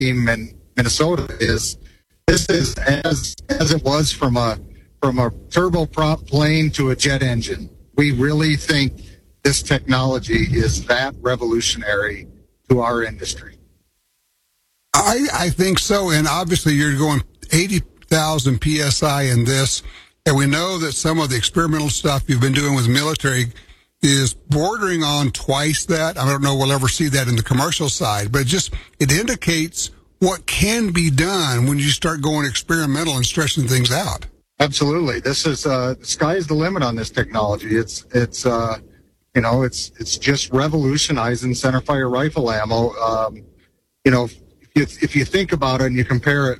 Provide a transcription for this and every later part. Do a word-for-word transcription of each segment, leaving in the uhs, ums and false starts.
team in Minnesota is this is as as it was from a from a turboprop plane to a jet engine. We really think this technology is that revolutionary to our industry. I, I think so, and obviously you're going eighty thousand P S I in this, and we know that some of the experimental stuff you've been doing with military is bordering on twice that. I don't know we'll ever see that in the commercial side, but it just, it indicates what can be done when you start going experimental and stretching things out. Absolutely. This is, uh, the sky is the limit on this technology. It's, it's, uh, you know, it's, it's just revolutionizing centerfire rifle ammo. Um, you know, if you, if you think about it and you compare it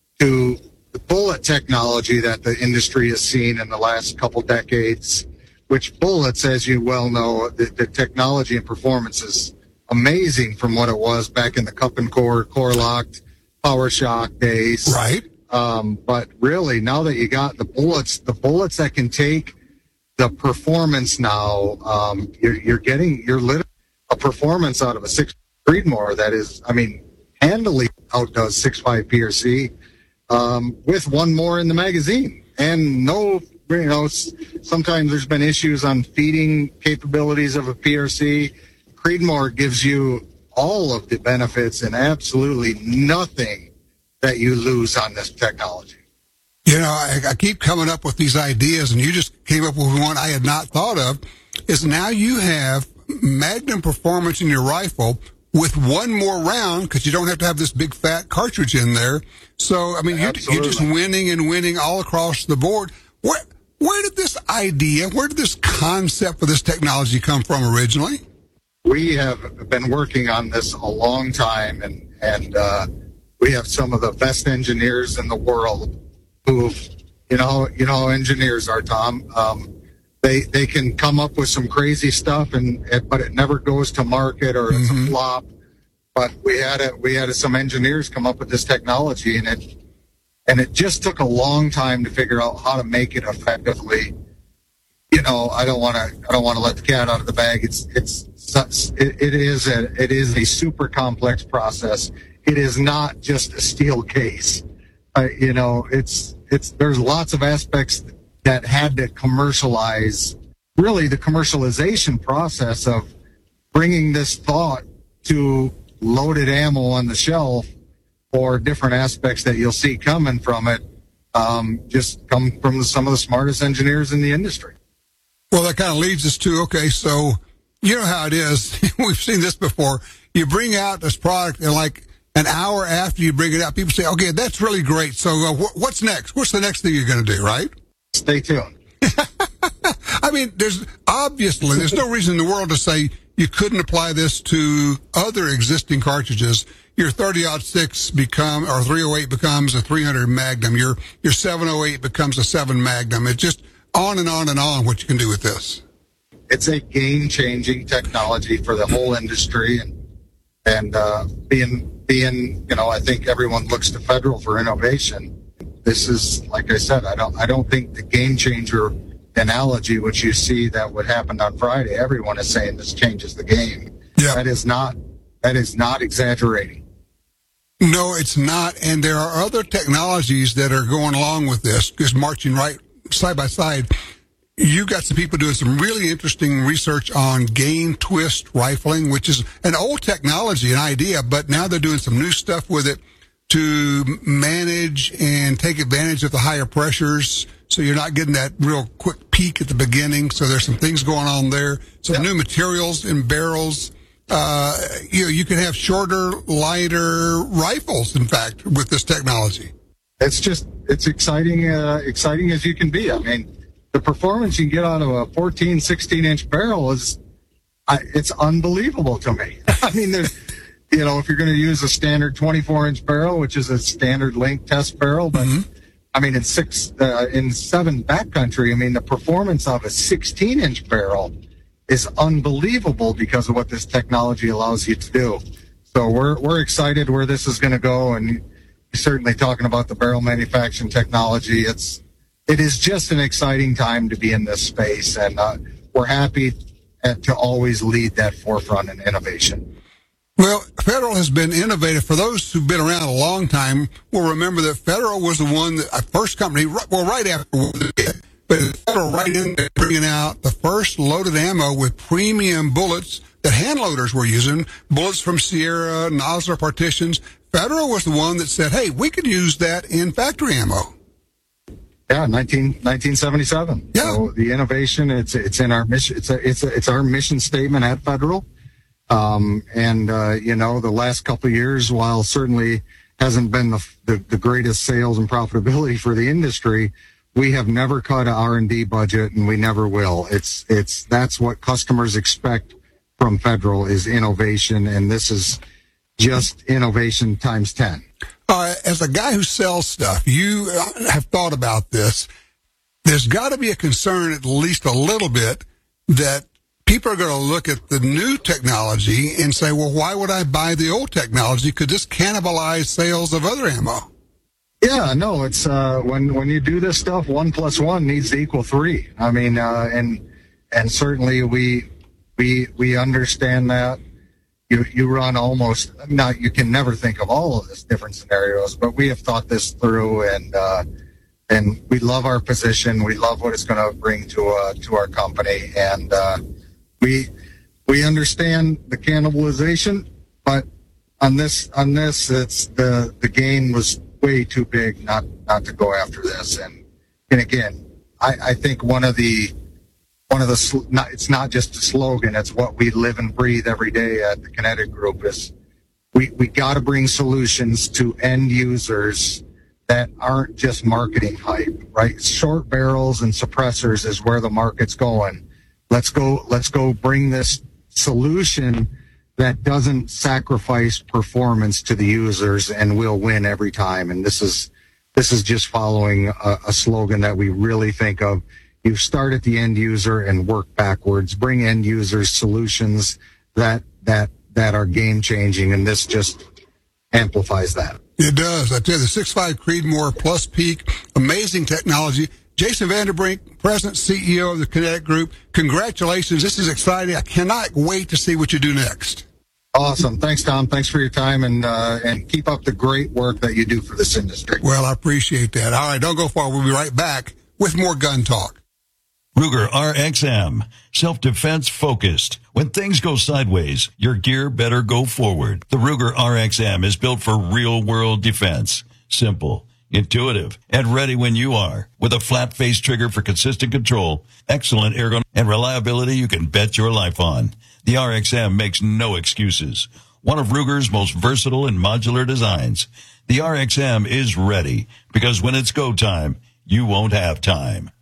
to the bullet technology that the industry has seen in the last couple decades, which bullets, as you well know, the, the technology and performance is amazing from what it was back in the cup and core, core locked, power shock days. Right. Um, but really, now that you got the bullets, the bullets that can take the performance now, um, you're, you're getting, you're literally a performance out of a six Creedmoor that is, I mean, handily outdoes six five P R C, um, with one more in the magazine. And no, you know, sometimes there's been issues on feeding capabilities of a P R C. Creedmoor gives you all of the benefits and absolutely nothing that you lose on this technology. You know, I, I keep coming up with these ideas, and you just came up with one I had not thought of, is now you have Magnum performance in your rifle with one more round, because you don't have to have this big fat cartridge in there. So, I mean, you're, you're just winning and winning all across the board. Where, where did this idea, where did this concept for this technology come from originally? We have been working on this a long time, and, and, uh, we have some of the best engineers in the world who, you know, you know, how engineers are, Tom. Um, they they can come up with some crazy stuff, and but it never goes to market, or it's mm-hmm. a flop. But we had a, we had some engineers come up with this technology, and it and it just took a long time to figure out how to make it effectively. You know, I don't want to I don't want to let the cat out of the bag. It's it's it, it is a it is a super complex process. It is not just a steel case. Uh, you know, it's it's there's lots of aspects that had to commercialize, really the commercialization process of bringing this thought to loaded ammo on the shelf, or different aspects that you'll see coming from it, um, just come from some of the smartest engineers in the industry. Well, that kind of leads us to, okay, so you know how it is. We've seen this before. You bring out this product, and like an hour after you bring it out, people say, okay, that's really great. So uh, wh- what's next? What's the next thing you're going to do, right? Stay tuned. I mean, there's obviously, there's no reason in the world to say you couldn't apply this to other existing cartridges. Your thirty aught six become, or three oh eight becomes a three hundred Magnum. Your, your seven oh eight becomes a seven Magnum. It's just on and on and on what you can do with this. It's a game-changing technology for the whole industry, and and uh, being being you know, I think everyone looks to Federal for innovation. This is, like I said, I don't I don't think the game changer analogy, which you see that what happened on Friday, everyone is saying this changes the game. Yeah. That is not that is not exaggerating. No, it's not. And there are other technologies that are going along with this, just marching right side by side. You got some people doing some really interesting research on gain twist rifling, which is an old technology, an idea, but now they're doing some new stuff with it to manage and take advantage of the higher pressures, so you're not getting that real quick peak at the beginning. So there's some things going on there. Some yeah. new materials in barrels. Uh, you know, you can have shorter, lighter rifles, in fact, with this technology. It's just, it's exciting, uh, exciting as you can be. I mean, the performance you can get out of a fourteen, sixteen inch barrel is, I, it's unbelievable to me. I mean, there's, you know, if you're going to use a standard twenty-four inch barrel, which is a standard length test barrel, but mm-hmm. I mean, in six, uh, in seven backcountry, I mean, the performance of a sixteen inch barrel is unbelievable because of what this technology allows you to do. So we're, we're excited where this is going to go. And you're certainly talking about the barrel manufacturing technology. It's, it is just an exciting time to be in this space. And, uh, we're happy to always lead that forefront in innovation. Well, Federal has been innovative. For those who've been around a long time will remember that Federal was the one, that uh, first company, well, right after, but Federal right in there bringing out the first loaded ammo with premium bullets that hand loaders were using, bullets from Sierra, Nosler partitions. Federal was the one that said, hey, we could use that in factory ammo. Yeah, nineteen, nineteen seventy-seven. Yeah. So the innovation, it's it's in our mission. It's a, it's a, it's our mission statement at Federal. Um, and, uh, you know, the last couple of years, while certainly hasn't been the, the, the greatest sales and profitability for the industry, we have never cut an R and D budget, and we never will. It's, it's, that's what customers expect from Federal is innovation. And this is just innovation times ten. Uh, as a guy who sells stuff, you have thought about this. There's got to be a concern, at least a little bit, that people are going to look at the new technology and say, well, why would I buy the old technology? Could this cannibalize sales of other ammo? Yeah, no, it's, uh, when, when you do this stuff, one plus one needs to equal three. I mean, uh, and, and certainly we, we, we understand that. You, you run almost, not, you can never think of all of this different scenarios, but we have thought this through, and, uh, and we love our position. We love what it's going to bring to, uh, to our company. And, uh, We we understand the cannibalization, but on this on this, it's the the gain was way too big not not to go after this. And and again, I, I think one of the one of the not, it's not just a slogan; it's what we live and breathe every day at the Kinetic Group. Is we we got to bring solutions to end users that aren't just marketing hype, right? Short barrels and suppressors is where the market's going. Let's go, let's go bring this solution that doesn't sacrifice performance to the users, and we'll win every time. And this is, this is just following a, a slogan that we really think of. You start at the end user and work backwards, bring end users solutions that, that, that are game changing. And this just amplifies that. It does. I tell you, the six point five Creedmoor Plus Peak, amazing technology. Jason Vanderbrink, President, C E O of the Kinetic Group, congratulations. This is exciting. I cannot wait to see what you do next. Awesome. Thanks, Tom. Thanks for your time, and uh, and keep up the great work that you do for this industry. Well, I appreciate that. All right, don't go far. We'll be right back with more Gun Talk. Ruger R X M, self-defense focused. When things go sideways, your gear better go forward. The Ruger R X M is built for real-world defense. Simple, intuitive, and ready when you are. With a flat-face trigger for consistent control, excellent ergonomics, and reliability you can bet your life on. The R X M makes no excuses. One of Ruger's most versatile and modular designs. The R X M is ready, because when it's go time, you won't have time.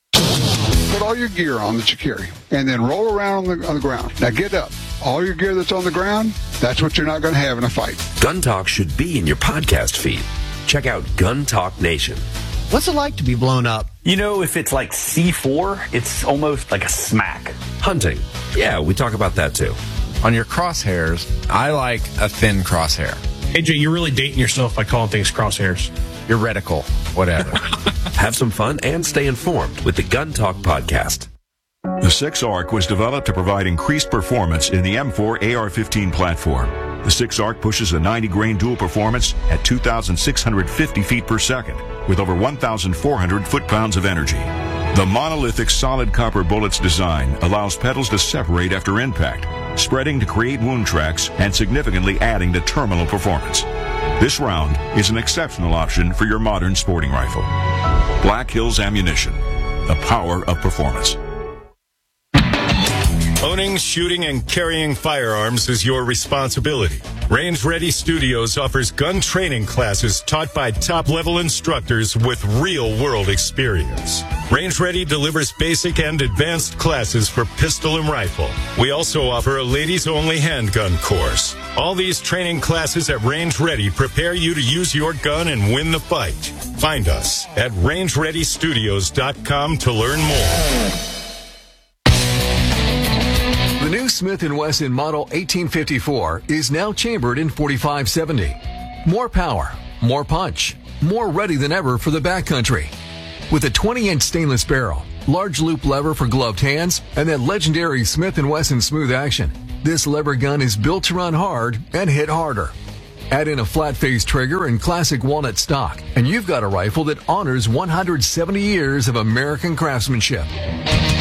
Put all your gear on that you carry, and then roll around on the, on the ground. Now get up. All your gear that's on the ground, that's what you're not going to have in a fight. Gun Talk should be in your podcast feed. Check out Gun Talk Nation. What's it like to be blown up? You know, if it's like C four, it's almost like a smack. Hunting. Yeah, we talk about that too. On your crosshairs, I like a thin crosshair. A J, you're really dating yourself by calling things crosshairs. Your reticle, whatever. Have some fun and stay informed with the Gun Talk podcast. The six ARC was developed to provide increased performance in the M four A R fifteen platform. The six ARC pushes a ninety grain dual performance at two thousand six hundred fifty feet per second with over one thousand four hundred foot-pounds of energy. The monolithic solid copper bullet's design allows petals to separate after impact, spreading to create wound tracks and significantly adding to terminal performance. This round is an exceptional option for your modern sporting rifle. Black Hills Ammunition, the power of performance. Owning, shooting, and carrying firearms is your responsibility. Range Ready Studios offers gun training classes taught by top-level instructors with real-world experience. Range Ready delivers basic and advanced classes for pistol and rifle. We also offer a ladies-only handgun course. All these training classes at Range Ready prepare you to use your gun and win the fight. Find us at range ready studios dot com to learn more. The new Smith and Wesson Model eighteen fifty-four is now chambered in forty-five seventy. More power, more punch, more ready than ever for the backcountry. With a twenty inch stainless barrel, large loop lever for gloved hands, and that legendary Smith and Wesson smooth action, This lever gun is built to run hard and hit harder. Add in a flat-face trigger and classic walnut stock, and you've got a rifle that honors one hundred seventy years of American craftsmanship.